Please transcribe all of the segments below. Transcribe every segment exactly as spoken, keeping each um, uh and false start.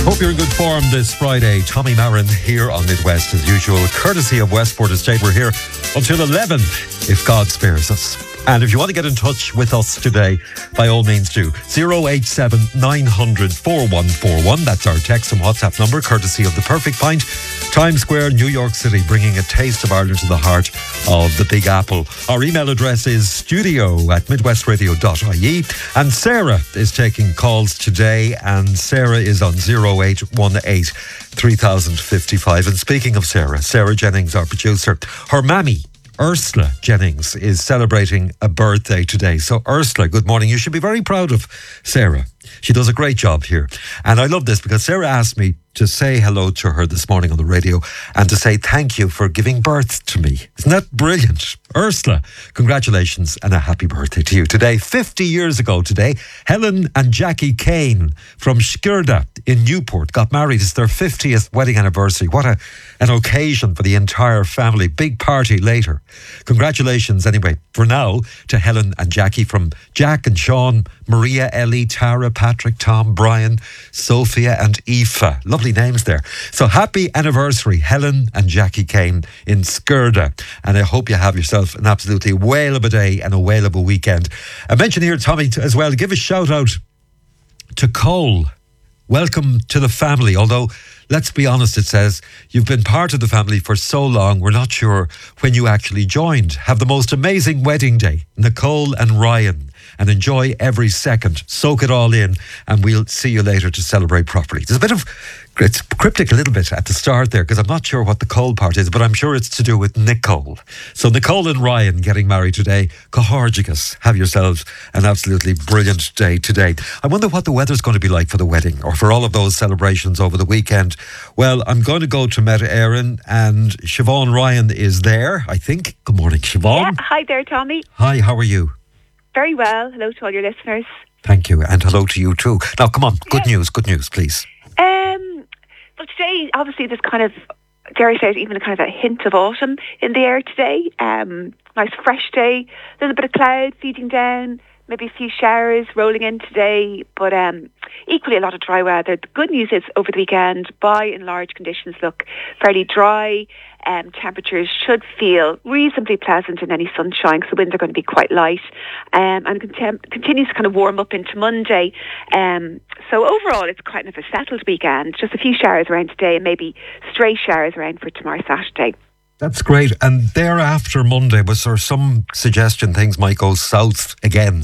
Hope you're in good form this Friday. Tommy Marin here on Midwest as usual. Courtesy of Westport Estate, we're here until eleven, if God spares us. And if you want to get in touch with us today, by all means do. zero eight seven nine hundred four one four one. That's our text and WhatsApp number, courtesy of The Perfect Pint. Times Square, New York City, bringing a taste of Ireland to the heart of the Big Apple. Our email address is studio at midwestradio dot I E. And Sarah is taking calls today, and Sarah is on zero eight one eight three thousand fifty-five. And speaking of Sarah, Sarah Jennings, our producer, her mammy, Ursula Jennings, is celebrating a birthday today. So Ursula, good morning. You should be very proud of Sarah. She does a great job here. And I love this because Sarah asked me to say hello to her this morning on the radio and to say thank you for giving birth to me. Isn't that brilliant? Ursula, congratulations and a happy birthday to you. Today, fifty years ago today, Helen and Jackie Kane from Skirda in Newport got married. It's their fiftieth wedding anniversary. What a, an occasion for the entire family. Big party later. Congratulations anyway, for now, to Helen and Jackie, from Jack and Sean, Maria, Ellie, Tara, Patrick, Tom, Brian, Sophia and Aoife. Lovely names there. So happy anniversary, Helen and Jackie Kane in Skirda. And I hope you have yourself an absolutely whale of a day and a whale of a weekend. I mentioned here, Tommy, as well, give a shout out to Cole. Welcome to the family. Although, let's be honest, it says, you've been part of the family for so long, we're not sure when you actually joined. Have the most amazing wedding day, Nicole and Ryan, and enjoy every second. Soak it all in, and we'll see you later to celebrate properly. There's a bit of, it's cryptic a little bit at the start there, because I'm not sure what the Cole part is, but I'm sure it's to do with Nicole. So Nicole and Ryan getting married today. Cohorgigus, have yourselves an absolutely brilliant day today. I wonder what the weather's going to be like for the wedding, or for all of those celebrations over the weekend. Well, I'm going to go to Meta Erin, and Siobhan Ryan is there, I think. Good morning, Siobhan. Yeah, hi there, Tommy. Hi, how are you? Very well. Hello to all your listeners. Thank you, and hello to you too. Now, come on, good yeah. news, good news, please. Um, well, today, obviously, there's kind of, dare I say it, even a kind of a hint of autumn in the air today. Um, nice fresh day, a little bit of cloud feeding down, maybe a few showers rolling in today, but um, equally a lot of dry weather. The good news is, over the weekend, by and large, conditions look fairly dry. Um, temperatures should feel reasonably pleasant in any sunshine, because the winds are going to be quite light, um, and contem- continues to kind of warm up into Monday. Um, so overall, it's quite of a settled weekend. Just a few showers around today, and maybe stray showers around for tomorrow Saturday. That's great. And thereafter Monday, was there some suggestion things might go south again?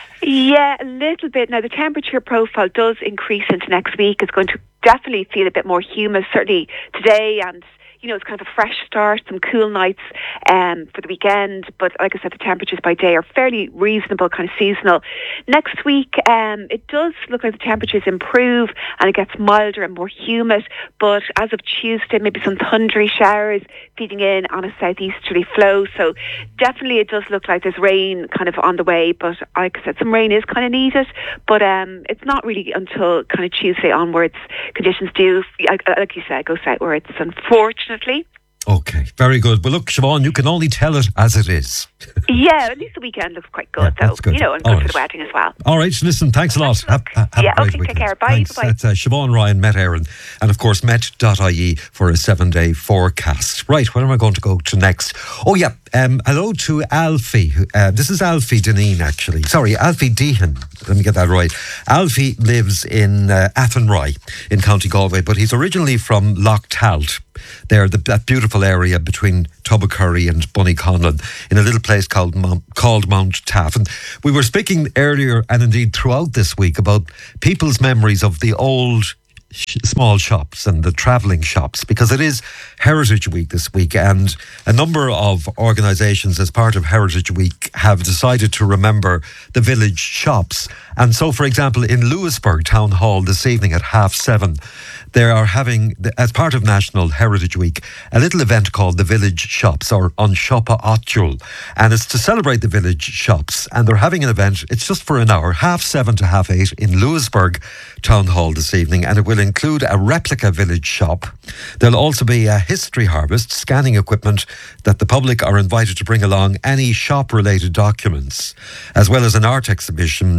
Yeah, a little bit. Now, the temperature profile does increase into next week. It's going to definitely feel a bit more humid, certainly today, and you know, it's kind of a fresh start, some cool nights um, for the weekend. But like I said, the temperatures by day are fairly reasonable, kind of seasonal. Next week, um, it does look like the temperatures improve and it gets milder and more humid. But as of Tuesday, maybe some thundery showers feeding in on a southeasterly flow. So definitely it does look like there's rain kind of on the way. But like I said, some rain is kind of needed. But um, it's not really until kind of Tuesday onwards conditions do, like, like you said, go southwards. Unfortunately. Okay, very good. But look, Siobhan, you can only tell it as it is. Yeah, at least the weekend looks quite good, yeah, though. Good. You know, and All good right. for the wedding as well. All right, listen, thanks a lot. Have, have yeah, a great okay, weekend. take care. Bye. Thanks. Bye. That's uh, Siobhan Ryan, Met Erin, and of course, met dot I E for a seven-day forecast. Right, where am I going to go to next? Oh, yeah, um, hello to Alfie. Uh, this is Alfie Deneen, actually. Sorry, Alfie Dehan. Let me get that right. Alfie lives in uh, Athenry in County Galway, but he's originally from Loch Talt. There, the, that beautiful area between Tubbercurry and Bunnyconlon, in a little place called Mount, called Mount Taff. And we were speaking earlier, and indeed throughout this week, about people's memories of the old sh- small shops and the travelling shops, because it is Heritage Week this week, and a number of organisations as part of Heritage Week have decided to remember the village shops. And so, for example, in Lewisburg Town Hall this evening at half seven, they are having, as part of National Heritage Week, a little event called the Village Shops, or An Siopa Áitiúil. And it's to celebrate the village shops. And they're having an event, it's just for an hour, half seven to half eight in Lewisburg Town Hall this evening. And it will include a replica village shop. There'll also be a history harvest, scanning equipment that the public are invited to bring along any shop-related documents, as well as an art exhibition. And there'll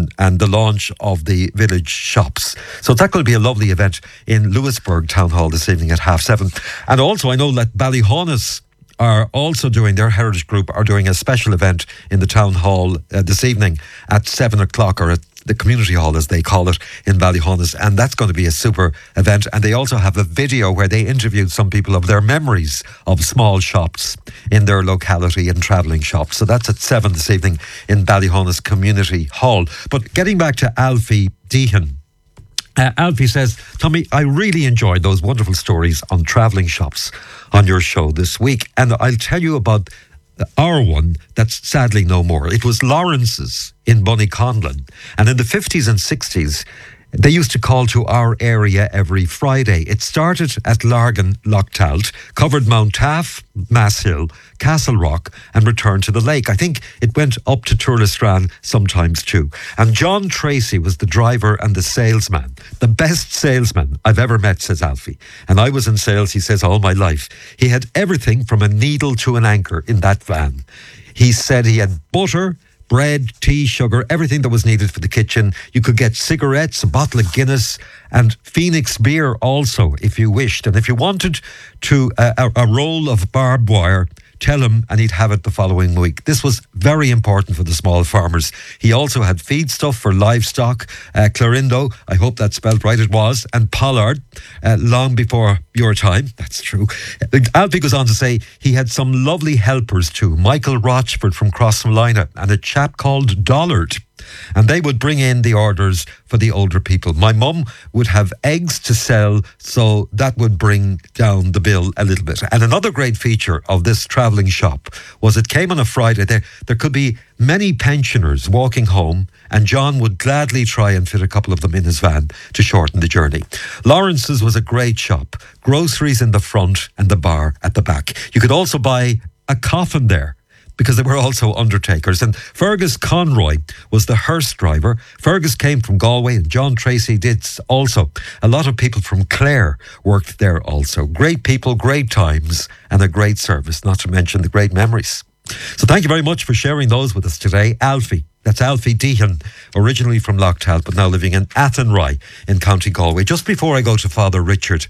launch of the village shops. So that will be a lovely event in Lewisburg Town Hall this evening at half seven. And also I know that Ballyhaunis are also doing, their heritage group are doing a special event in the town hall uh, this evening at seven o'clock, or at the community hall as they call it in Ballyhaunis, and that's going to be a super event. And they also have a video where they interviewed some people of their memories of small shops in their locality and travelling shops. So that's at seven this evening in Ballyhaunis Community Hall. But getting back to Alfie Deehan, Uh, Alfie says, Tommy, I really enjoyed those wonderful stories on travelling shops on your show this week. And I'll tell you about our one that's sadly no more. It was Lawrence's in Bunnyconlon. And in the fifties and sixties, they used to call to our area every Friday. It started at Largan Lochtalt, covered Mount Taff, Masshill, Castle Rock, and returned to the lake. I think it went up to Turlestran sometimes too. And John Tracy was the driver and the salesman. The best salesman I've ever met, says Alfie. And I was in sales, he says, all my life. He had everything from a needle to an anchor in that van. He said he had butter, bread, tea, sugar, everything that was needed for the kitchen. You could get cigarettes, a bottle of Guinness, and Phoenix beer also, if you wished. And if you wanted to uh, a, a roll of barbed wire, tell him and he'd have it the following week. This was very important for the small farmers. He also had feedstuff for livestock, uh, Clarindo, I hope that's spelled right, it was, and Pollard, uh, long before your time. That's true. Alfie goes on to say he had some lovely helpers too. Michael Rochford from Crossmolina and a chap called Dollard. And they would bring in the orders for the older people. My mum would have eggs to sell, so that would bring down the bill a little bit. And another great feature of this travelling shop was it came on a Friday. There, there could be many pensioners walking home, and John would gladly try and fit a couple of them in his van to shorten the journey. Lawrence's was a great shop. Groceries in the front and the bar at the back. You could also buy a coffin there, because they were also undertakers. And Fergus Conroy was the hearse driver. Fergus came from Galway, and John Tracy did also. A lot of people from Clare worked there also. Great people, great times, and a great service, not to mention the great memories. So thank you very much for sharing those with us today. Alfie, that's Alfie Deehan, originally from Lochtalt, but now living in Athenry in County Galway. Just before I go to Father Richard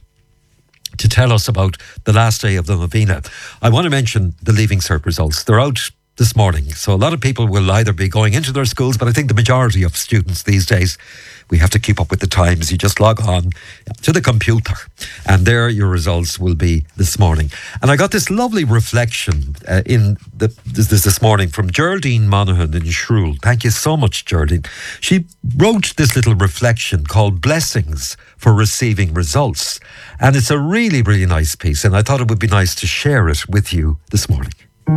to tell us about the last day of the Novena, I want to mention the Leaving Cert results. They're out this morning, so a lot of people will either be going into their schools, but I think the majority of students these days, we have to keep up with the times. You just log on to the computer and there your results will be this morning. And I got this lovely reflection uh, in the, this, this morning from Geraldine Monaghan in Shrule. Thank you so much, Geraldine. She wrote this little reflection called Blessings for Receiving Results. And it's a really, really nice piece, and I thought it would be nice to share it with you this morning.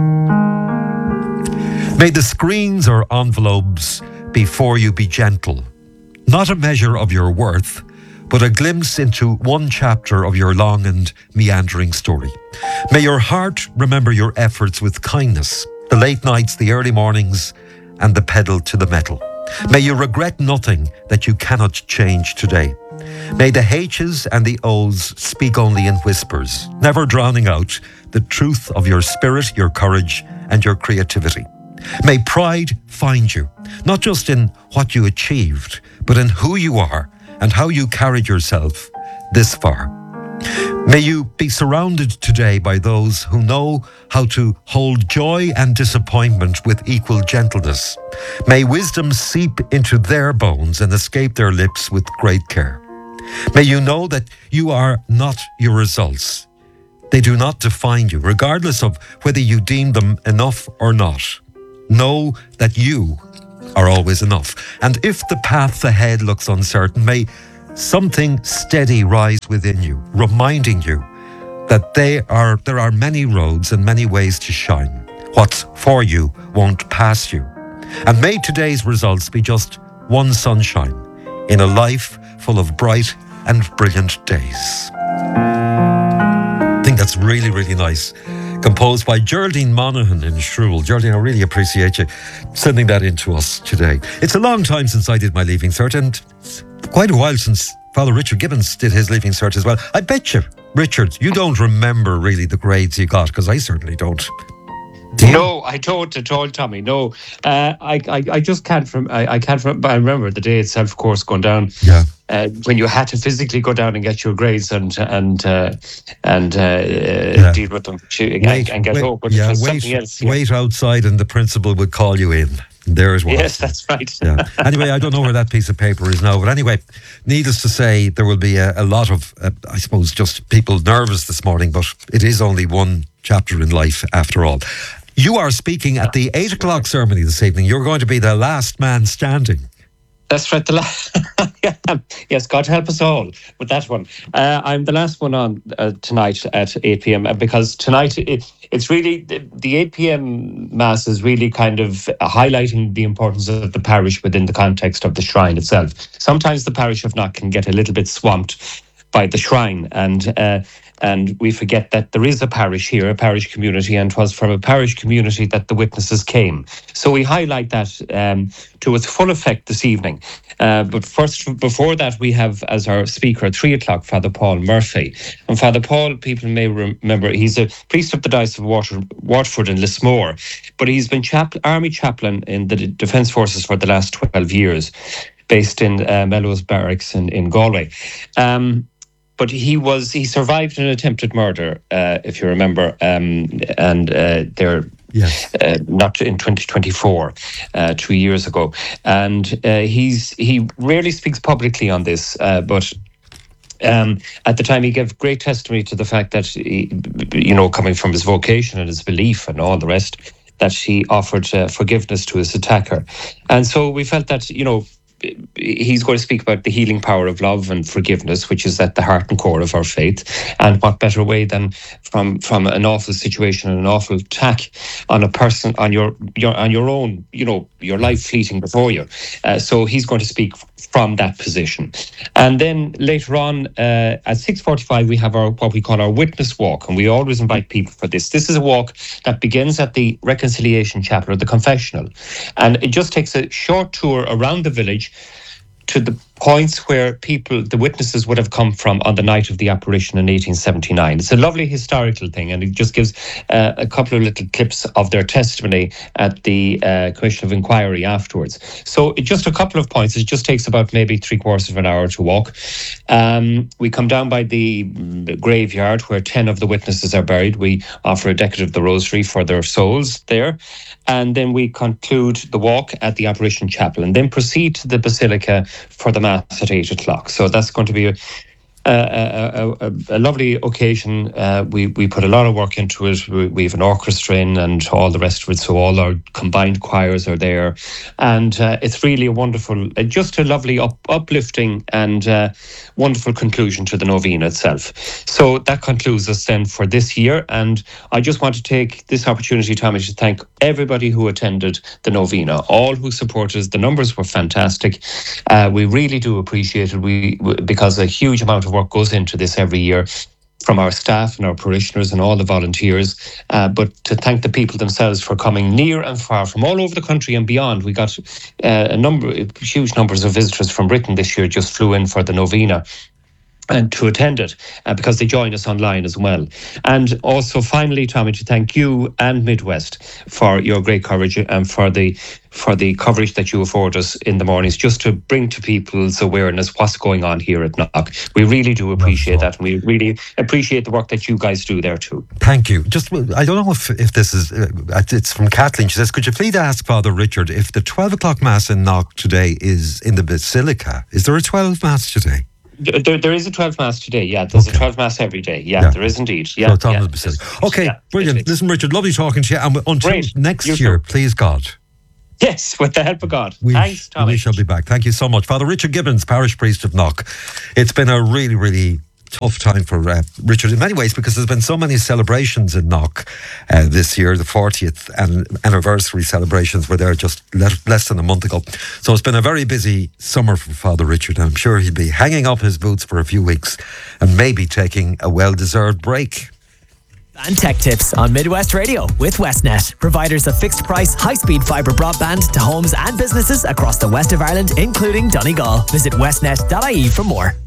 May the screens or envelopes before you be gentle, not a measure of your worth, but a glimpse into one chapter of your long and meandering story. May your heart remember your efforts with kindness, the late nights, the early mornings, and the pedal to the metal. May you regret nothing that you cannot change today. May the H's and the O's speak only in whispers, never drowning out the truth of your spirit, your courage, and your creativity. May pride find you, not just in what you achieved, but in who you are and how you carried yourself this far. May you be surrounded today by those who know how to hold joy and disappointment with equal gentleness. May wisdom seep into their bones and escape their lips with great care. May you know that you are not your results. They do not define you, regardless of whether you deem them enough or not. Know that you are always enough. And if the path ahead looks uncertain, may something steady rise within you, reminding you that they are, there are many roads and many ways to shine. What's for you won't pass you. And may today's results be just one sunshine in a life full of bright and brilliant days. I think that's really, really nice. Composed by Geraldine Monaghan in Shrule. Geraldine, I really appreciate you sending that in to us today. It's a long time since I did my Leaving Cert, and quite a while since Father Richard Gibbons did his Leaving Cert as well. I bet you, Richard, you don't remember really the grades you got, because I certainly don't. No, I don't at all, Tommy. No, uh, I, I, I just can't. From I, I can't. From, I remember the day itself, of course, going down. Yeah. Uh, when you had to physically go down and get your grades and and uh, and uh, yeah. deal with them and, wait, and get wait, home. But yeah, it was wait, something else. Yeah. Wait outside, and the principal would call you in. There's one. Yes, that's right. Yeah. Anyway, I don't know where that piece of paper is now, but anyway, needless to say, there will be a, a lot of, uh, I suppose, just people nervous this morning. But it is only one chapter in life, after all. You are speaking at the eight o'clock ceremony this evening. You're going to be the last man standing. That's right. The last, yeah. Yes, God help us all with that one. Uh, I'm the last one on uh, tonight at eight p.m. because tonight it, it's really the, the eight p.m. mass is really kind of highlighting the importance of the parish within the context of the shrine itself. Sometimes the parish of Knock can get a little bit swamped by the shrine, and uh, and we forget that there is a parish here, a parish community, and it was from a parish community that the witnesses came. So we highlight that um, to its full effect this evening. Uh, but first, before that, we have as our speaker at three o'clock, Father Paul Murphy. And Father Paul, people may remember, he's a priest of the Diocese of Water, Waterford and Lismore, but he's been chap- army chaplain in the Defence Forces for the last twelve years, based in uh, Melrose Barracks in, in Galway. Um, But he was he survived an attempted murder, uh, if you remember, um, and uh, they're yes. uh, not in twenty twenty-four, uh, two years ago, and uh, he's he rarely speaks publicly on this, uh, but. Um, at the time, he gave great testimony to the fact that, he, you know, coming from his vocation and his belief and all the rest, that he offered uh, forgiveness to his attacker, and so we felt that, you know. He's going to speak about the healing power of love and forgiveness, which is at the heart and core of our faith. And what better way than from from an awful situation, an awful attack on a person, on your your on your own, you know, your life fleeting before you. Uh, so he's going to speak from that position. And then later on uh, at six forty-five, we have our what we call our witness walk, and we always invite people for this. This is a walk that begins at the Reconciliation Chapel or the confessional, and it just takes a short tour around the village to the points where people, the witnesses would have come from on the night of the apparition in eighteen seventy-nine. It's a lovely historical thing, and it just gives uh, a couple of little clips of their testimony at the uh, Commission of Inquiry afterwards. So it just a couple of points. It just takes about maybe three quarters of an hour to walk. Um, we come down by the graveyard where ten of the witnesses are buried. We offer a decade of the rosary for their souls there. And then we conclude the walk at the Apparition Chapel and then proceed to the Basilica for the Mass at eight o'clock. So that's going to be a, a, a, a, a lovely occasion. Uh, we, we put a lot of work into it. We, we have an orchestra in and all the rest of it. So all our combined choirs are there. And uh, it's really a wonderful, uh, just a lovely up, uplifting and uh, wonderful conclusion to the novena itself. So that concludes us then for this year. And I just want to take this opportunity, Tommy, to thank everybody who attended the novena, all who supported us. The numbers were fantastic. Uh, we really do appreciate it. We, because a huge amount of work goes into this every year from our staff and our parishioners and all the volunteers, uh, but to thank the people themselves for coming near and far from all over the country and beyond. We got uh, a number, huge numbers of visitors from Britain this year just flew in for the novena and to attend it uh, because they join us online as well. And also finally, Tommy, to thank you and Midwest for your great coverage and for the for the coverage that you afford us in the mornings, just to bring to people's awareness what's going on here at Knock. We really do appreciate that, and we really appreciate the work that you guys do there too. Thank you. Just, I don't know if, if this is, uh, it's from Kathleen. She says, could you please ask Father Richard if the twelve o'clock Mass in Knock today is in the Basilica? Is there a twelve Mass today? There, there is a twelve Mass today, yeah. There's okay. a twelve Mass every day, yeah, yeah. There is indeed. Yeah, so it's on yeah. the Basilica. Okay, yeah, brilliant. Listen, Richard, lovely talking to you. And until Great. next You're year, sure. please God. Yes, with the help of God. We, Thanks, Tommy. We shall be back. Thank you so much. Father Richard Gibbons, parish priest of Knock. It's been a really, really tough time for uh, Richard in many ways, because there's been so many celebrations in Knock uh, this year. The fortieth anniversary celebrations were there just le- less than a month ago. So it's been a very busy summer for Father Richard, and I'm sure he'll be hanging up his boots for a few weeks and maybe taking a well-deserved break. And tech tips on Midwest Radio with Westnet, providers of fixed price, high-speed fibre broadband to homes and businesses across the west of Ireland, including Donegal. Visit westnet dot I E for more.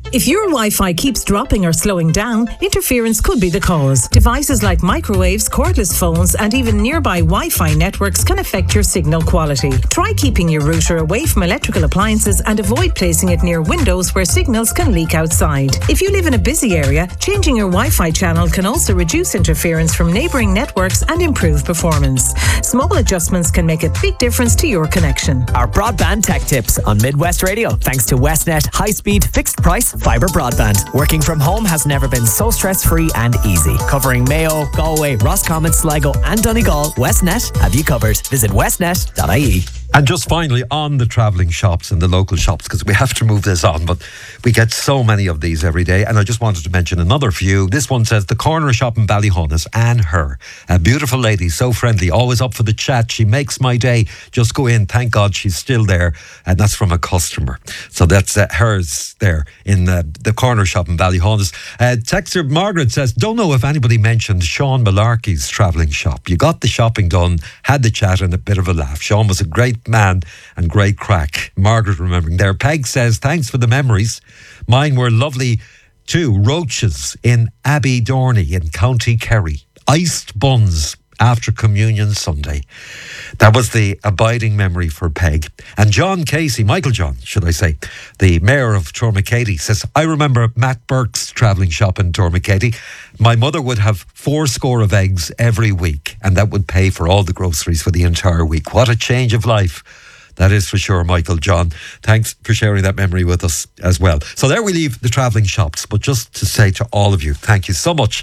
If your Wi-Fi keeps dropping or slowing down, interference could be the cause. Devices like microwaves, cordless phones, and even nearby Wi-Fi networks can affect your signal quality. Try keeping your router away from electrical appliances and avoid placing it near windows where signals can leak outside. If you live in a busy area, changing your Wi-Fi channel can also reduce interference from neighbouring networks and improve performance. Small adjustments can make a big difference to your connection. Our broadband tech tips on Midwest Radio, thanks to Westnet high-speed, fixed-price fibre broadband. Working from home has never been so stress-free and easy. Covering Mayo, Galway, Roscommon, Sligo and Donegal, Westnet have you covered. Visit westnet dot I E. And just finally, on the travelling shops and the local shops, because we have to move this on, but we get so many of these every day. And I just wanted to mention another few. This one says, the corner shop in Ballyhonus, Anne Her. A beautiful lady, so friendly, always up for the chat. She makes my day. Just go in. Thank God she's still there. And that's from a customer. So that's uh, hers there in uh, the corner shop in Ballyhonus. Uh, texter Margaret says, don't know if anybody mentioned Sean Malarkey's travelling shop. You got the shopping done, had the chat and a bit of a laugh. Sean was a great man and great crack. Margaret remembering there. Peg says, thanks for the memories. Mine were lovely too. Roaches in Abbey Dorney in County Kerry. Iced buns after Communion Sunday. That was the abiding memory for Peg. And John Casey, Michael John, should I say, the mayor of Tormakeady, says, I remember Matt Burke's travelling shop in Tormakeady. My mother would have four score of eggs every week, and that would pay for all the groceries for the entire week. What a change of life. That is for sure, Michael John. Thanks for sharing that memory with us as well. So there we leave the travelling shops. But just to say to all of you, thank you so much.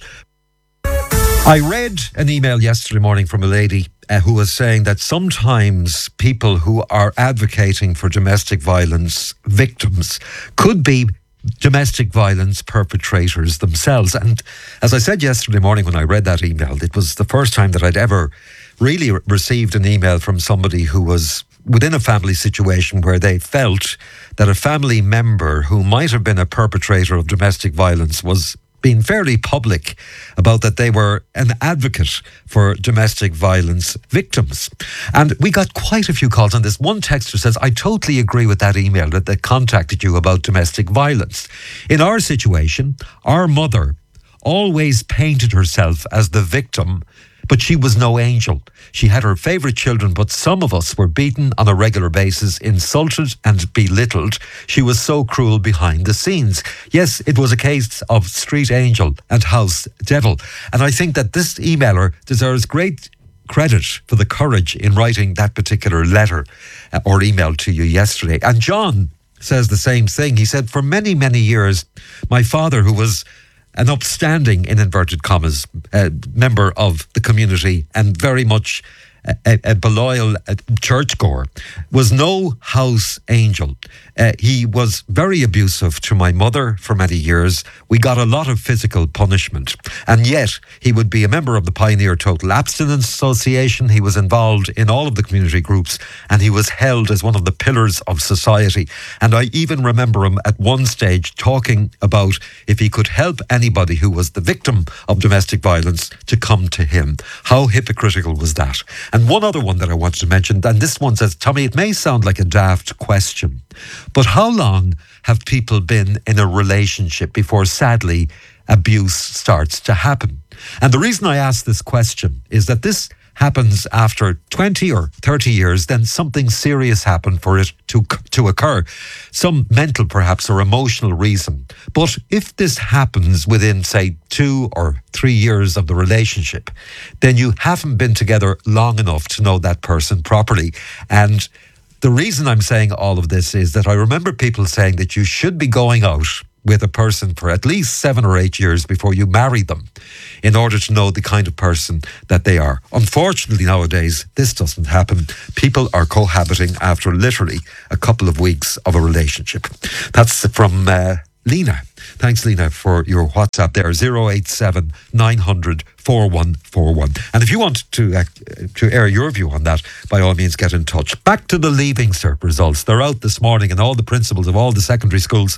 I read an email yesterday morning from a lady uh, who was saying that sometimes people who are advocating for domestic violence victims could be domestic violence perpetrators themselves. And as I said yesterday morning when I read that email, it was the first time that I'd ever really re- received an email from somebody who was within a family situation where they felt that a family member who might have been a perpetrator of domestic violence was being fairly public about that they were an advocate for domestic violence victims. And we got quite a few calls on this. One texter says, I totally agree with that email that they contacted you about domestic violence. In our situation, our mother always painted herself as the victim, but she was no angel. She had her favourite children, but some of us were beaten on a regular basis, insulted and belittled. She was so cruel behind the scenes. Yes, it was a case of street angel and house devil. And I think that this emailer deserves great credit for the courage in writing that particular letter uh, or email to you yesterday. And John says the same thing. He said, for many, many years, my father, who was an upstanding, in inverted commas, uh, member of the community and very much a, a, a loyal uh, churchgoer, was no house angel. Uh, he was very abusive to my mother for many years. We got a lot of physical punishment. And yet, he would be a member of the Pioneer Total Abstinence Association. He was involved in all of the community groups, and he was held as one of the pillars of society. And I even remember him at one stage talking about if he could help anybody who was the victim of domestic violence to come to him. How hypocritical was that? And one other one that I wanted to mention, and this one says, Tommy, it may sound like a daft question, but how long have people been in a relationship before, sadly, abuse starts to happen? And the reason I ask this question is that this happens after twenty or thirty years, then something serious happened for it to to occur. Some mental, perhaps, or emotional reason. But if this happens within, say, two or three years of the relationship, then you haven't been together long enough to know that person properly. And the reason I'm saying all of this is that I remember people saying that you should be going out with a person for at least seven or eight years before you marry them in order to know the kind of person that they are. Unfortunately, nowadays, this doesn't happen. People are cohabiting after literally a couple of weeks of a relationship. That's from uh, Lena. Thanks, Lena, for your WhatsApp there, zero eight seven nine hundred four one four one. And if you want to uh, to air your view on that, by all means, get in touch. Back to the Leaving Cert results. They're out this morning, and all the principals of all the secondary schools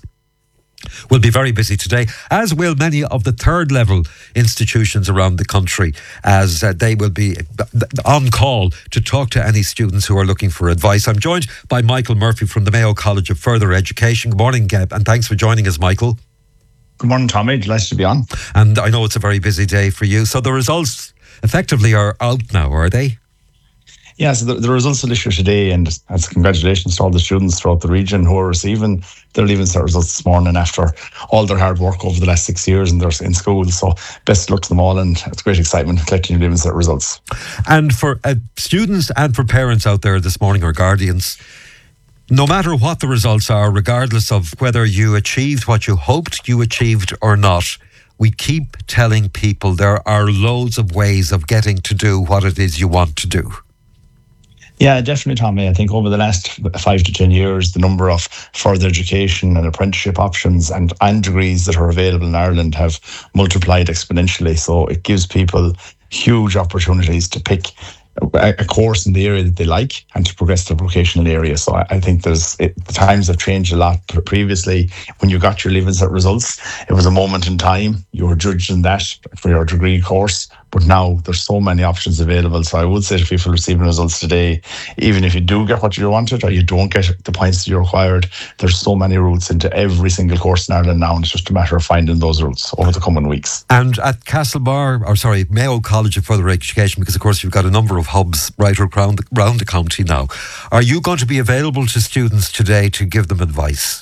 will be very busy today, as will many of the third level institutions around the country, as uh, they will be on call to talk to any students who are looking for advice. I'm joined by Michael Murphy from the Mayo College of Further Education. Good morning, uh, and thanks for joining us, Michael. Good morning, Tommy. Delighted to be on. And I know it's a very busy day for you. So the results effectively are out now, are they? Yeah, so the, the results will issue today, and as congratulations to all the students throughout the region who are receiving their Leaving Cert results this morning after all their hard work over the last six years and they're in school. So best of luck to them all, and it's great excitement collecting your Leaving Cert results. And for uh, students and for parents out there this morning, or guardians, no matter what the results are, regardless of whether you achieved what you hoped you achieved or not, we keep telling people there are loads of ways of getting to do what it is you want to do. Yeah, definitely, Tommy. I think over the last five to ten years, the number of further education and apprenticeship options and, and degrees that are available in Ireland have multiplied exponentially. So it gives people huge opportunities to pick a, a course in the area that they like and to progress to the vocational area. So I, I think there's it, the times have changed a lot. Previously, when you got your Leaving Cert results, it was a moment in time. You were judged in that for your degree course. But now there's so many options available. So I would say to people receiving results today, even if you do get what you wanted or you don't get the points you required, there's so many routes into every single course in Ireland now, and it's just a matter of finding those routes over the coming weeks. And at Castlebar, or sorry, Mayo College of Further Education, because of course you've got a number of hubs right around the, around the county now, are you going to be available to students today to give them advice?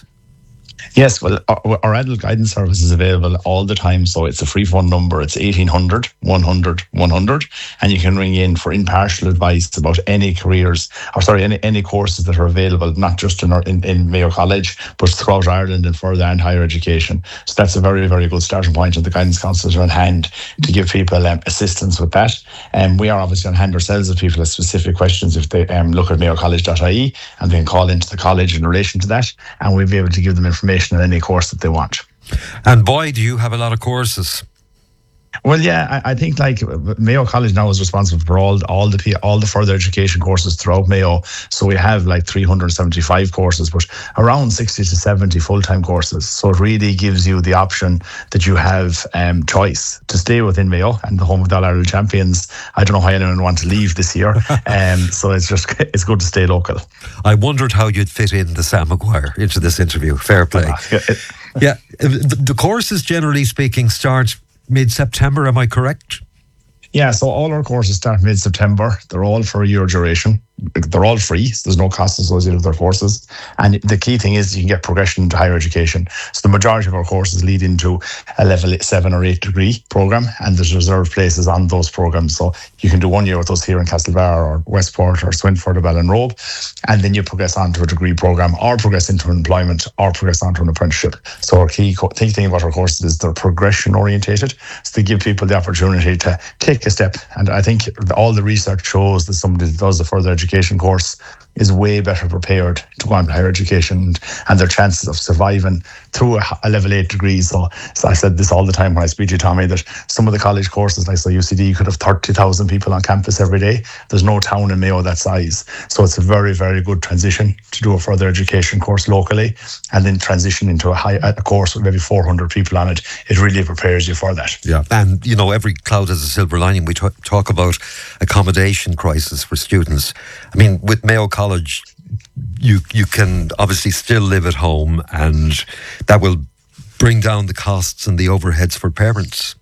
Yes, well, our, our adult guidance service is available all the time. So it's a free phone number. It's eighteen hundred, one hundred, one hundred. And you can ring in for impartial advice about any careers, or sorry, any, any courses that are available, not just in, our, in, in Mayo College, but throughout Ireland and further and higher education. So that's a very, very good starting point. And the guidance counsellors are on hand to give people um, assistance with that. And um, we are obviously on hand ourselves if people have specific questions. If they um, look at mayo college dot I E and they can call into the college in relation to that, and we'll be able to give them information in any course that they want. And boy, do you have a lot of courses. Well, yeah, I, I think like Mayo College now is responsible for all all the all the further education courses throughout Mayo. So we have like three hundred seventy-five courses, but around sixty to seventy full-time courses. So it really gives you the option that you have um, choice to stay within Mayo and the home of the All-Ireland champions. I don't know how anyone wants to leave this year. um, so it's just it's good to stay local. I wondered how you'd fit in the Sam Maguire into this interview. Fair play. Yeah, the, the courses, generally speaking, start mid-September, am I correct? Yeah, so all our courses start mid-September. They're all for a year duration. They're all free, so there's no cost associated with their courses. And the key thing is you can get progression into higher education. So the majority of our courses lead into a level seven or eight degree program, and there's reserved places on those programs. So you can do one year with us here in Castlebar or Westport or Swinford or Ballinrobe, and then you progress on to a degree program or progress into employment or progress on to an apprenticeship. So our key, co- key thing about our courses is they're progression orientated. So they give people the opportunity to take a step. And I think all the research shows that somebody that does a further education education course is way better prepared to go on to higher education, and, and their chances of surviving through a, a level eight degree. So, so I said this all the time when I speak to you, Tommy, that some of the college courses, like so U C D, could have thirty thousand people on campus every day. There's no town in Mayo that size. So it's a very, very good transition to do a further education course locally and then transition into a, high, a course with maybe four hundred people on it. It really prepares you for that. Yeah, and you know, every cloud has a silver lining. We t- talk about accommodation crisis for students. I mean, with Mayo College, College, you you can obviously still live at home, and that will bring down the costs and the overheads for parents.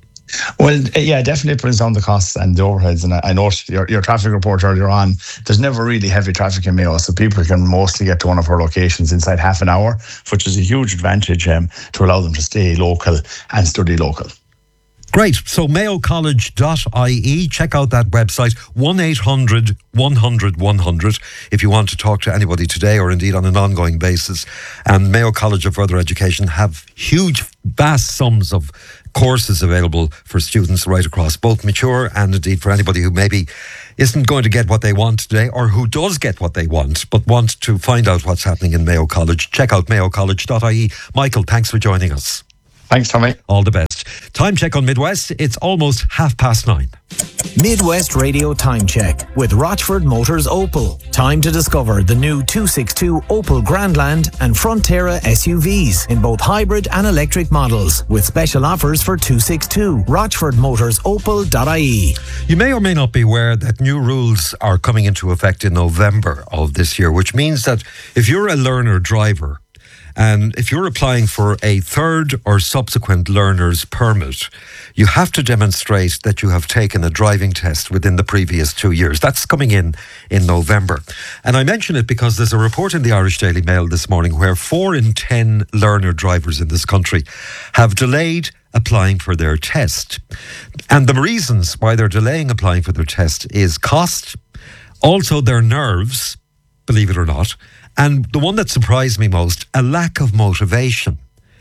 Well, yeah, definitely brings down the costs and the overheads. And I, I noticed your, your traffic report earlier on, there's never really heavy traffic in Mayo, so people can mostly get to one of our locations inside half an hour, which is a huge advantage um, to allow them to stay local and study local. Great. So mayo college dot I E, check out that website, one eight hundred, one hundred, one hundred, if you want to talk to anybody today or indeed on an ongoing basis. And Mayo College of Further Education have huge, vast sums of courses available for students right across, both mature and indeed for anybody who maybe isn't going to get what they want today, or who does get what they want but want to find out what's happening in Mayo College. Check out mayo college dot I E. Michael, thanks for joining us. Thanks, Tommy. All the best. Time check on Midwest. It's almost half past nine. Midwest Radio Time Check with Rochford Motors Opel. Time to discover the new two sixty-two Opel Grandland and Frontera S U Vs in both hybrid and electric models with special offers for two sixty-two. rochford motors opel dot I E. You may or may not be aware that new rules are coming into effect in November of this year, which means that if you're a learner driver And if you're applying for a third or subsequent learner's permit, you have to demonstrate that you have taken a driving test within the previous two years. That's coming in in November. And I mention it because there's a report in the Irish Daily Mail this morning where four in ten learner drivers in this country have delayed applying for their test. And the reasons why they're delaying applying for their test is cost, also their nerves, believe it or not, and the one that surprised me most, a lack of motivation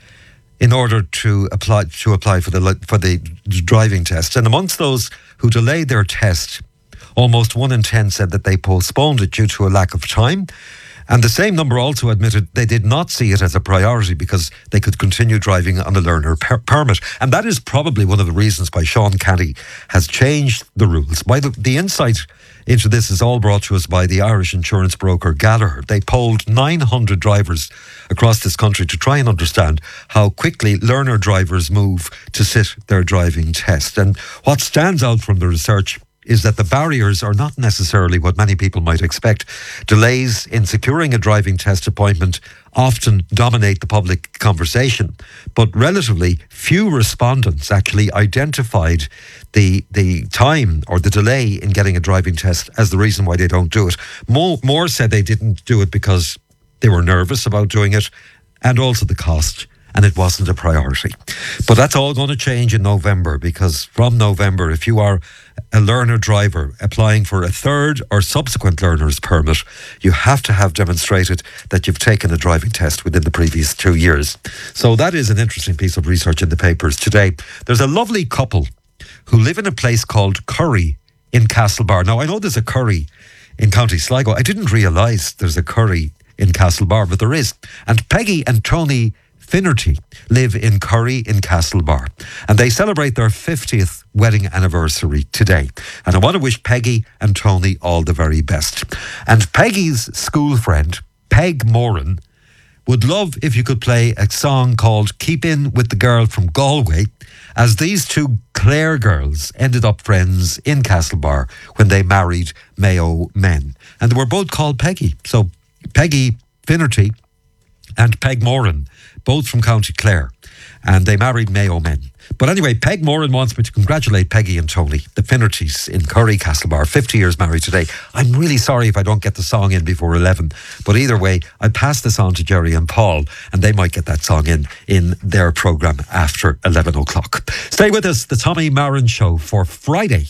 in order to apply to apply for the for the driving test. And amongst those who delayed their test, almost one in ten said that they postponed it due to a lack of time. And the same number also admitted they did not see it as a priority because they could continue driving on a learner per- permit. And that is probably one of the reasons why Sean Canty has changed the rules. By the, the insight into this is all brought to us by the Irish insurance broker Gallagher. They polled nine hundred drivers across this country to try and understand how quickly learner drivers move to sit their driving test. And what stands out from the research is that the barriers are not necessarily what many people might expect. Delays in securing a driving test appointment often dominate the public conversation, but relatively few respondents actually identified the the time or the delay in getting a driving test as the reason why they don't do it. More, more said they didn't do it because they were nervous about doing it, and also the cost, and it wasn't a priority. But that's all going to change in November, because from November, if you are a learner driver applying for a third or subsequent learner's permit, you have to have demonstrated that you've taken a driving test within the previous two years. So that is an interesting piece of research in the papers today. There's a lovely couple who live in a place called Curry in Castlebar. Now, I know there's a Curry in County Sligo. I didn't realise there's a Curry in Castlebar, but there is. And Peggy and Tony Finnerty live in Curry in Castlebar, and they celebrate their fiftieth wedding anniversary today. And I want to wish Peggy and Tony all the very best. And Peggy's school friend, Peg Moran, would love if you could play a song called Keep In With The Girl From Galway, as these two Clare girls ended up friends in Castlebar when they married Mayo men. And they were both called Peggy. So Peggy Finnerty and Peg Moran, both from County Clare, and they married Mayo men. But anyway, Peg Moran wants me to congratulate Peggy and Tony, the Finnertys in Curry, Castlebar, fifty years married today. I'm really sorry if I don't get the song in before eleven, but either way, I'll pass this on to Jerry and Paul, and they might get that song in in their programme after eleven o'clock. Stay with us, the Tommy Marin Show for Friday.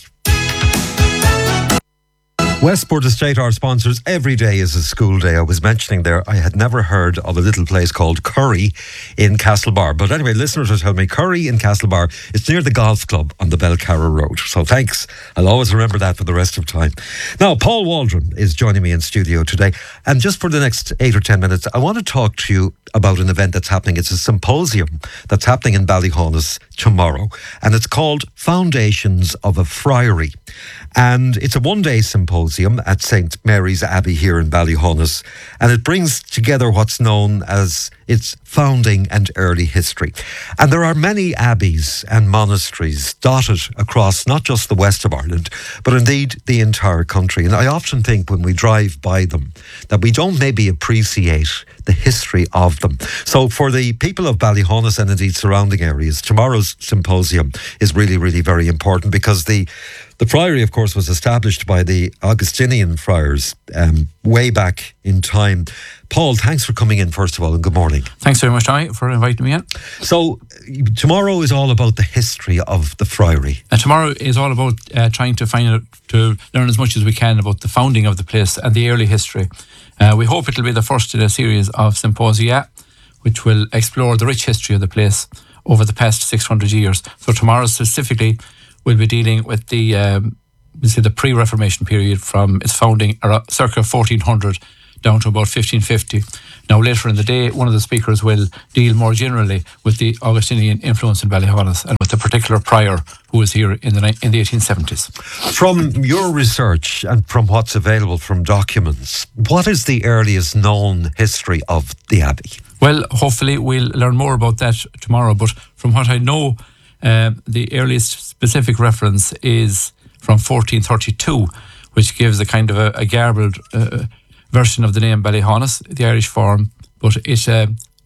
Westport Estate, our sponsors. Every day is a school day. I was mentioning there, I had never heard of a little place called Curry in Castlebar. But anyway, listeners are telling me Curry in Castlebar, it's near the golf club on the Belcarra Road. So thanks. I'll always remember that for the rest of time. Now, Paul Waldron is joining me in studio today. And just for the next eight or ten minutes, I want to talk to you about an event that's happening. It's a symposium that's happening in Ballyhonus tomorrow. And it's called Foundations of a Friary. And it's a one-day symposium at Saint Mary's Abbey here in Ballyhonus, and it brings together what's known as its founding and early history. And there are many abbeys and monasteries dotted across not just the west of Ireland, but indeed the entire country. And I often think when we drive by them that we don't maybe appreciate the history of them. So for the people of Ballyhonus and indeed surrounding areas, tomorrow's symposium is really, really very important, because the The friary, of course, was established by the Augustinian friars um, way back in time. Paul, thanks for coming in, first of all, and good morning. Thanks very much, Tommy, for inviting me in. So, tomorrow is all about the history of the friary. And tomorrow is all about uh, trying to find out, to learn as much as we can about the founding of the place and the early history. Uh, we hope it'll be the first in a series of symposia, which will explore the rich history of the place over the past six hundred years. So tomorrow specifically, we'll be dealing with the um, say the pre-Reformation period from its founding around circa fourteen hundred down to about fifteen fifty. Now later in the day, one of the speakers will deal more generally with the Augustinian influence in Ballyhonus and with the particular prior who was here in the in the eighteen seventies. From your research and from what's available from documents, what is the earliest known history of the abbey? Well, hopefully we'll learn more about that tomorrow, but from what I know, Uh, the earliest specific reference is from fourteen thirty-two, which gives a kind of a, a garbled uh, version of the name Ballyhonus, the Irish form, but it uh,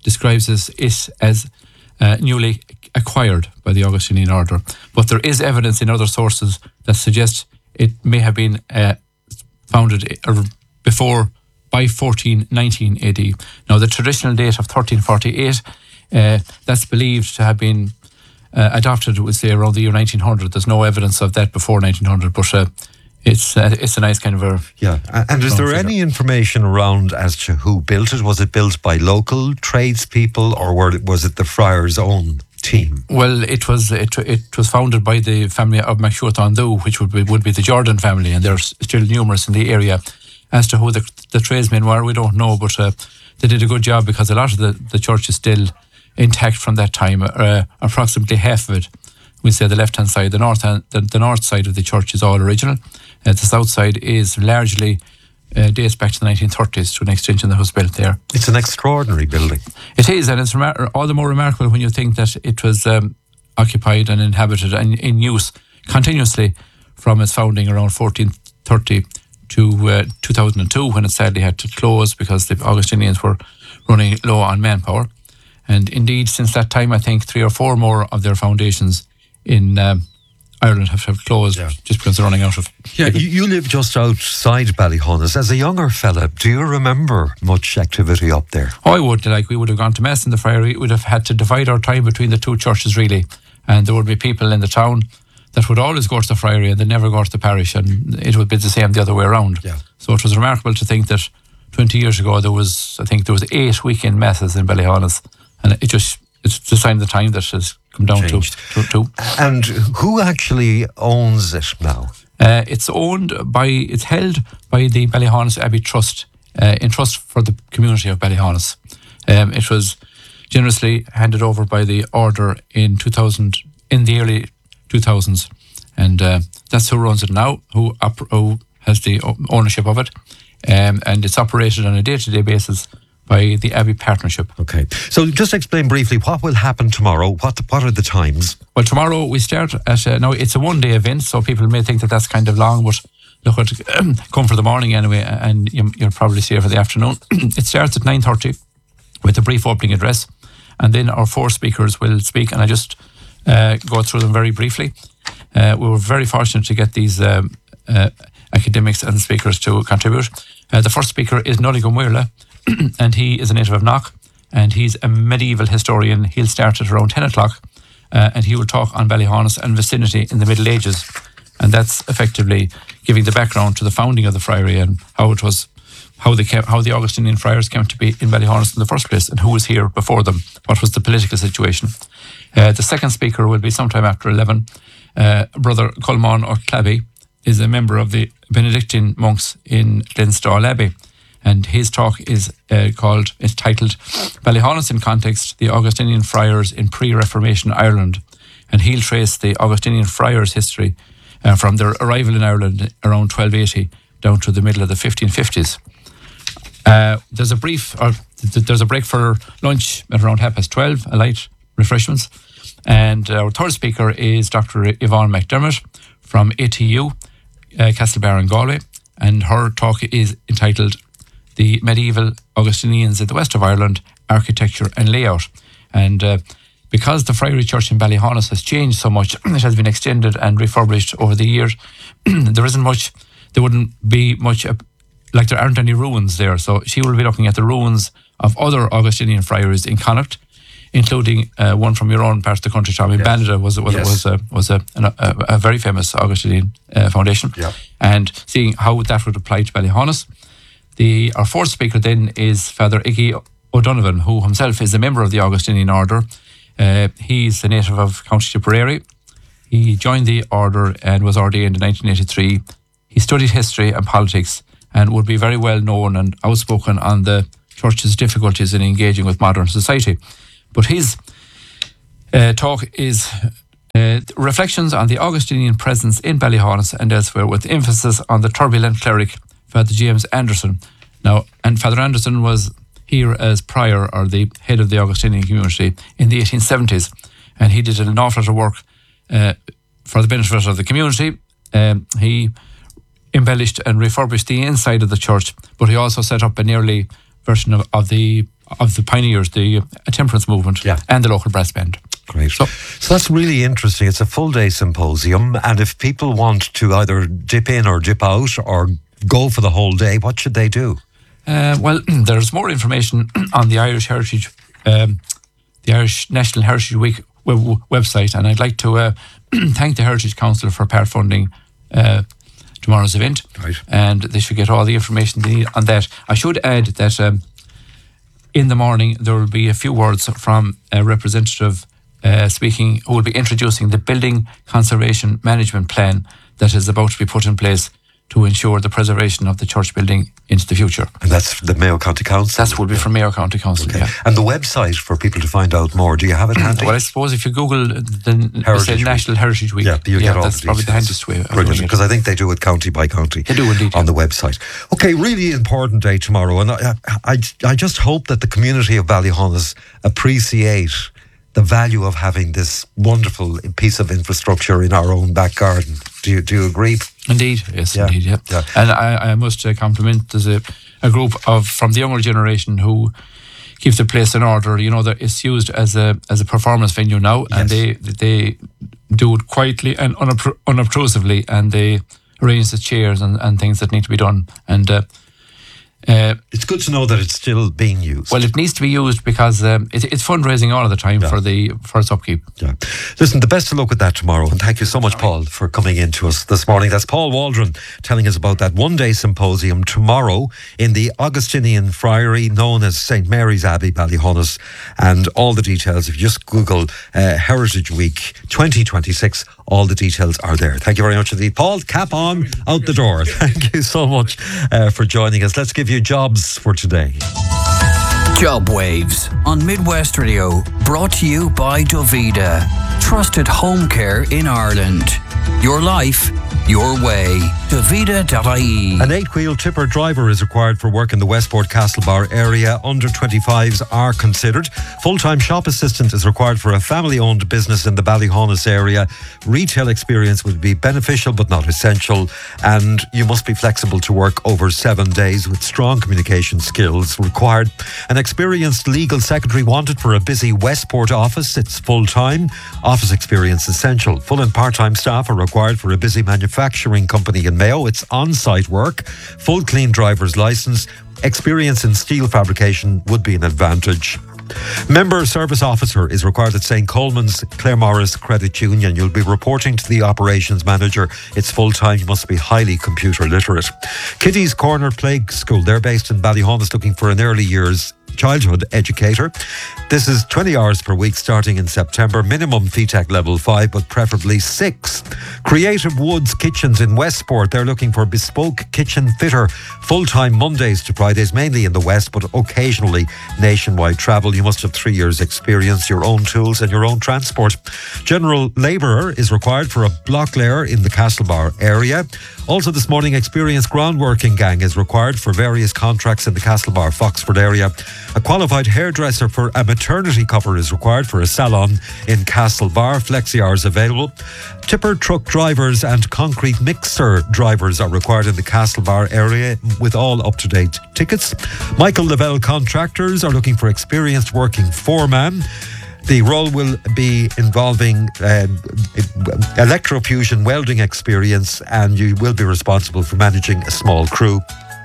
describes as, it as uh, newly acquired by the Augustinian order. But there is evidence in other sources that suggests it may have been uh, founded before by fourteen nineteen A D. Now, the traditional date of thirteen forty-eight, uh, that's believed to have been uh, adopted, would say, around the year nineteen hundred. There's no evidence of that before nineteen hundred, but uh, it's uh, it's a nice kind of a... Yeah, and is there any information around as to who built it? Was it built by local tradespeople, or were, was it the friars' own team? Well, it was it it was founded by the family of MacShuart Andu, which would be, would be the Jordan family, and there's still numerous in the area. As to who the, the tradesmen were, we don't know, but uh, they did a good job, because a lot of the, the church is still intact from that time. Uh, approximately half of it, we say the left hand side, the north hand, the, the north side of the church is all original. Uh, the south side is largely uh, dates back to the nineteen thirties, to an extension that was built there. It's an extraordinary building. It is, and it's remar- all the more remarkable when you think that it was um, occupied and inhabited and in use continuously from its founding around fourteen thirty to uh, two thousand two, when it sadly had to close because the Augustinians were running low on manpower. And indeed, since that time, I think three or four more of their foundations in um, Ireland have, have closed, yeah. just because they're running out of... Yeah, you, you live just outside Ballyhonus. As a younger fella, do you remember much activity up there? Oh, I would. Like, we would have gone to Mass in the Friary. We would have had to divide our time between the two churches, really. And there would be people in the town that would always go to the Friary and they never go to the parish, and it would be the same the other way around. Yeah. So it was remarkable to think that twenty years ago there was, I think there was eight weekend masses in Ballyhonus, and it just, it's the sign of the time that has come down to, to, to. And who actually owns it now? Uh, it's owned by, it's held by the Ballyhonus Abbey Trust, uh, in trust for the community of Ballyhonus. Um, it was generously handed over by the order in two thousand, in the early two thousands, and uh, that's who runs it now, who, op- who has the ownership of it, um, and it's operated on a day-to-day basis by the Abbey Partnership. Okay, so just explain briefly what will happen tomorrow. What what are the times? Well, tomorrow we start at uh, now it's a one-day event, so people may think that that's kind of long, but look, at come for the morning anyway, and you, you'll probably see it for the afternoon. It starts at nine thirty with a brief opening address, and then our four speakers will speak, and I just Uh, go through them very briefly. Uh, we were very fortunate to get these um, uh, academics and speakers to contribute. Uh, the first speaker is Nully Gumwirla, and he is a native of Knock, and he's a medieval historian. He'll start at around ten o'clock, uh, and he will talk on Ballyhonus and vicinity in the Middle Ages, and that's effectively giving the background to the founding of the friary and how it was, how they came, how the Augustinian friars came to be in Ballyhonus in the first place, and who was here before them. What was the political situation? Uh, the second speaker will be sometime after eleven. Uh, Brother Colman O'Clavey is a member of the Benedictine monks in Glenstall Abbey, and his talk is uh, called, it's titled Ballyhonus in Context, the Augustinian Friars in Pre-Reformation Ireland, and he'll trace the Augustinian friars' history uh, from their arrival in Ireland around twelve eighty down to the middle of the fifteen fifties. Uh, there's a brief, or th- there's a break for lunch at around half past twelve, a light refreshments. And our third speaker is Doctor Yvonne McDermott from A T U, uh, Castlebar in Galway, and her talk is entitled The Medieval Augustinians in the West of Ireland, Architecture and Layout. And uh, because the Friary Church in Ballyhonus has changed so much, it has been extended and refurbished over the years, there isn't much, there wouldn't be much, uh, like there aren't any ruins there. So she will be looking at the ruins of other Augustinian friaries in Connacht, including uh, one from your own part of the country, Tommy. Yes. Banada was was yes. was a was a, a, a very famous Augustinian uh, foundation, yeah. And seeing how that would apply to Ballyhonus. The our fourth speaker then is Father Iggy O'Donovan, who himself is a member of the Augustinian order. Uh, he's a native of County Tipperary. He joined the order and was ordained in nineteen eighty-three. He studied history and politics and would be very well known and outspoken on the church's difficulties in engaging with modern society. But his uh, talk is uh, reflections on the Augustinian presence in Ballyhonus and elsewhere, with emphasis on the turbulent cleric, Father James Anderson. Now, and Father Anderson was here as prior, or the head of the Augustinian community, in the eighteen seventies, and he did an awful lot of work uh, for the benefit of the community. Um, he embellished and refurbished the inside of the church, but he also set up an early version of, of the of the pioneers, the uh, temperance movement, Yeah. and the local brass band. Great. So- So, that's really interesting. It's a full day symposium, and if people want to either dip in or dip out or go for the whole day, what should they do? Uh, well, there's more information on the Irish Heritage, um, the Irish National Heritage Week web- website, and I'd like to uh, thank the Heritage Council for part funding uh, tomorrow's event. Right. And they should get all the information they need on that. I should add that um, in the morning there will be a few words from a representative uh, speaking, who will be introducing the Building Conservation Management Plan that is about to be put in place to ensure the preservation of the church building into the future. And that's the Mayo County Council? That will be from Mayo County Council, Okay. yeah. And the website for people to find out more, do you have it handy? Well, I suppose if you Google the Heritage say Week. National Heritage Week, Yeah, you get all that's the probably the details. handiest way of Brilliant, doing it. because I think they do it county by county. They do indeed, on yeah. the website. Okay, really important day tomorrow, and I, I, I just hope that the community of Ballyhonus appreciate the value of having this wonderful piece of infrastructure in our own back garden. Do you, do you agree? Indeed, yes, Yeah, indeed, yeah. yeah. And I, I must uh, compliment there's a, a group of from the younger generation who keep the place in order. You know, that it's used as a as a performance venue now, and they they do it quietly and unob- unobtrusively, and they arrange the chairs and, and things that need to be done. And uh, uh, It's good to know that it's still being used. well, it needs to be used because um, it, it's fundraising all of the time Yeah. for the for its upkeep. Yeah. Listen, the best of luck with that tomorrow. And thank you so much, Paul, for coming in to us this morning. That's Paul Waldron telling us about that one-day symposium tomorrow in the Augustinian Friary known as Saint Mary's Abbey, Ballyhonus. And all the details, if you just Google uh, Heritage Week twenty twenty-six, all the details are there. Thank you very much indeed. Paul, cap on, out the door. Thank you so much uh, for joining us. Let's give you jobs for today. Job Waves on Midwest Radio, brought to you by Dovida, trusted home care in Ireland. Your life, your way. Dovida dot I E. An eight-wheel tipper driver is required for work in the Westport Castlebar area. Under twenty-fives are considered. Full-time shop assistant is required for a family-owned business in the Ballyhonus area. Retail experience would be beneficial but not essential, and you must be flexible to work over seven days with strong communication skills required. An experienced legal secretary wanted for a busy Westport office. It's full-time. Office experience essential. Full and part-time staff are required for a busy manufacturing company in Mayo. It's on-site work. Full clean driver's licence. Experience in steel fabrication would be an advantage. Member Service Officer is required at Saint Coleman's Claremorris Credit Union. You'll be reporting to the Operations Manager. It's full-time. You must be highly computer literate. Kitty's Corner Play School. They're based in Ballyhonus, looking for an early years childhood educator. This is twenty hours per week starting in September. Minimum F E T A C level five, but preferably six. Creative Woods Kitchens in Westport. They're looking for bespoke kitchen fitter. Full-time Mondays to Fridays, mainly in the West, but occasionally nationwide travel. You must have three years experience, your own tools and your own transport. General labourer is required for a block layer in the Castlebar area. Also this morning, experienced groundworking gang is required for various contracts in the Castlebar Foxford area. A qualified hairdresser for a maternity cover is required for a salon in Castlebar. Flexi hours available. Tipper truck drivers and concrete mixer drivers are required in the Castlebar area with all up-to-date tickets. Michael Lavelle Contractors are looking for experienced working foreman. The role will be involving uh, electrofusion welding experience, and you will be responsible for managing a small crew.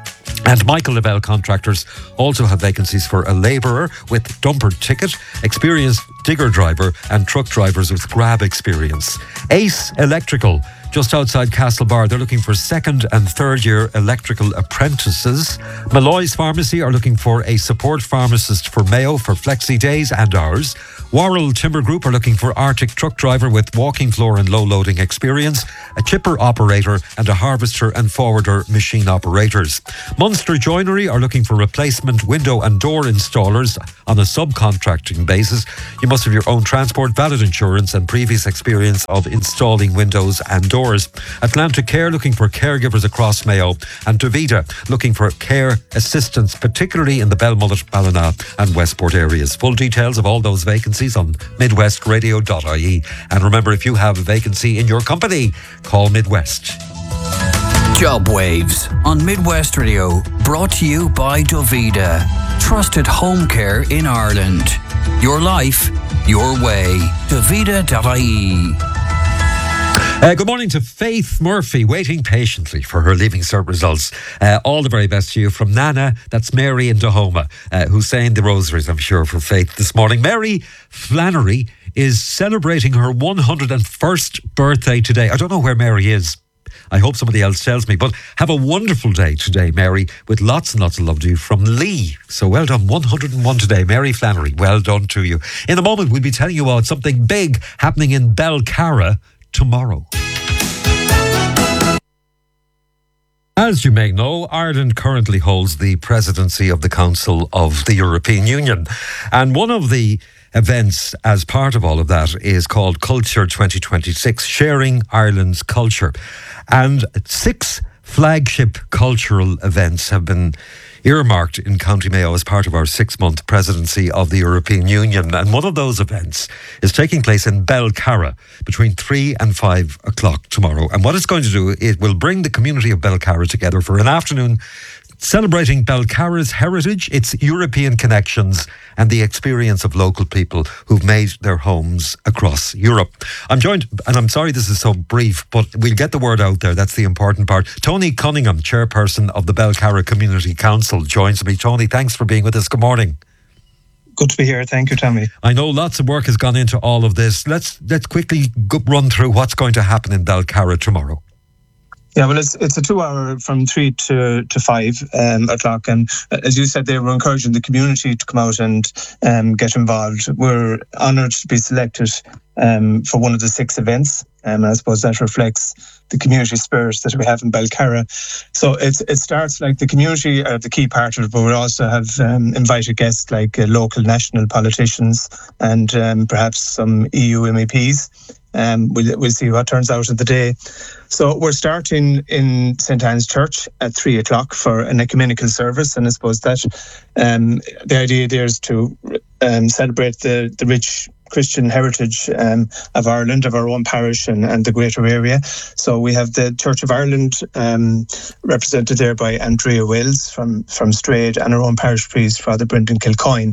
And Michael Lavelle Contractors also have vacancies for a labourer with dumper ticket, experienced digger driver and truck drivers with grab experience. Ace Electrical, just outside Castlebar, they're looking for second and third year electrical apprentices. Malloy's Pharmacy are looking for a support pharmacist for Mayo for flexi days and hours. Worrell Timber Group are looking for Arctic truck driver with walking floor and low loading experience, a chipper operator and a harvester and forwarder machine operators. Munster Joinery are looking for replacement window and door installers on a subcontracting basis. You must have your own transport, valid insurance and previous experience of installing windows and doors. Atlantic Care looking for caregivers across Mayo, and Dovida looking for care assistants, particularly in the Belmullet, Ballina and Westport areas. Full details of all those vacancies on midwest radio dot I E. And remember, if you have a vacancy in your company, call Midwest. Job Waves on Midwest Radio, brought to you by Dovida, Trusted home care in Ireland. Your life, your way. Davida dot I E. Uh, good morning to Faith Murphy, waiting patiently for her Leaving Cert results. Uh, all the very best to you from Nana, that's Mary in Dahoma, uh, who's saying the rosaries, I'm sure, for Faith this morning. Mary Flannery is celebrating her one hundred first birthday today. I don't know where Mary is. I hope somebody else tells me. But have a wonderful day today, Mary, with lots and lots of love to you from Lee. So well done, one hundred and one today. Mary Flannery, well done to you. In a moment, we'll be telling you about something big happening in Belcarra tomorrow. As you may know, Ireland currently holds the presidency of the Council of the European Union. And one of the events as part of all of that is called Culture twenty twenty-six, Sharing Ireland's Culture. And six flagship cultural events have been earmarked in County Mayo as part of our six-month presidency of the European Union. And one of those events is taking place in Belcarra between three and five o'clock tomorrow. And what it's going to do, it will bring the community of Belcarra together for an afternoon celebrating Belcarra's heritage, its European connections, and the experience of local people who've made their homes across Europe. I'm joined, and I'm sorry this is so brief, but we'll get the word out there. That's the important part. Tony Cunningham, chairperson of the Belcarra Community Council, joins me. Tony, thanks for being with us. Good morning. Good to be here. Thank you, Tommy. I know lots of work has gone into all of this. Let's let's quickly go, run through what's going to happen in Belcarra tomorrow. Yeah, well, it's it's a two-hour from three to to five um, o'clock, and as you said, they were encouraging the community to come out and um, get involved. We're honoured to be selected um, for one of the six events, um, and I suppose that reflects the community spirit that we have in Belcarra. So it it starts like the community are the key part of it, but we also have um, invited guests like uh, local national politicians and um, perhaps some E U M E Ps. Um, we'll, we'll see what turns out of the day. So we're starting in Saint Anne's Church at three o'clock for an ecumenical service, and I suppose that um, the idea there is to um, celebrate the, the rich Christian heritage um, of Ireland, of our own parish and, and the greater area. So we have the Church of Ireland um, represented there by Andrea Wills from, from Strayed, and our own parish priest, Father Brendan Kilcoyne.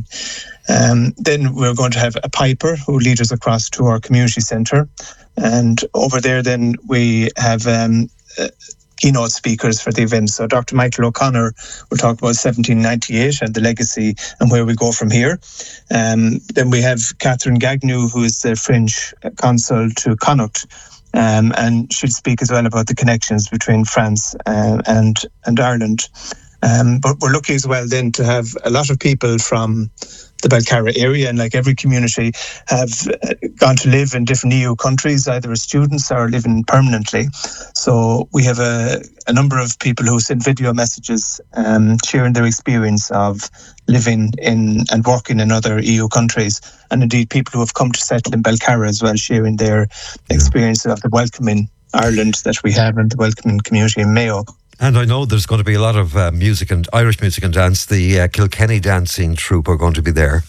Um, then we're going to have a piper who leads us across to our community centre. And over there then we have um, uh, keynote speakers for the event. So Doctor Michael O'Connor will talk about seventeen ninety-eight and the legacy and where we go from here. Um, then we have Catherine Gagnew, who is the French consul to Connacht. Um, and she'll speak as well about the connections between France uh, and, and Ireland. Um, but we're lucky as well then to have a lot of people from the Belcarra area, and like every community, have gone to live in different E U countries, either as students or living permanently. So we have a, a number of people who send video messages um, sharing their experience of living in and working in other E U countries, and indeed people who have come to settle in Belcarra as well, sharing their experience of the welcoming Ireland that we have and the welcoming community in Mayo. And I know there's going to be a lot of uh, music and Irish music and dance. The uh, Kilkenny dancing troupe are going to be there.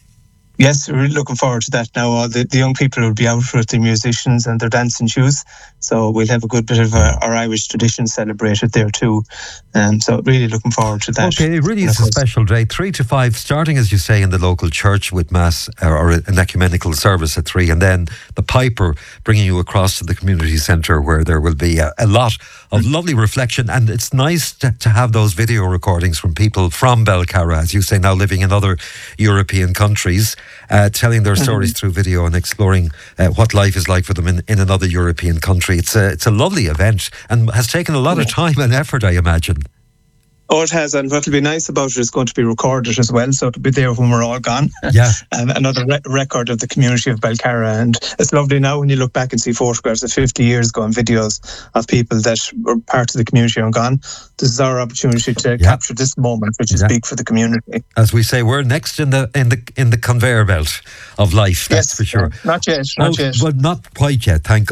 Yes, we're really looking forward to that now. All the, the young people will be out with the musicians and their dancing shoes. So we'll have a good bit of uh, our Irish tradition celebrated there too. Um, so really looking forward to that. Okay, it really is a special day. Three to five, starting, as you say, in the local church with Mass or, or an ecumenical service at three. And then the piper bringing you across to the community centre where there will be a, a lot of mm-hmm. lovely reflection. And it's nice to, to have those video recordings from people from Belcarra, as you say, now living in other European countries. Uh, telling their stories mm-hmm. through video and exploring uh, what life is like for them in, in another European country. It's a, it's a lovely event and has taken a lot of time and effort, I imagine. Oh, it has, and what will be nice about it is going to be recorded as well, so it'll be there when we're all gone. Yeah. And another re- record of the community of Belcarra, and it's lovely now when you look back and see photographs of fifty years ago and videos of people that were part of the community and gone. This is our opportunity to yeah. capture this moment, which is yeah. big for the community. As we say, we're next in the in the in the conveyor belt of life. That's yes, for sure. Not yet, not well, yet. Well, not quite yet. Thank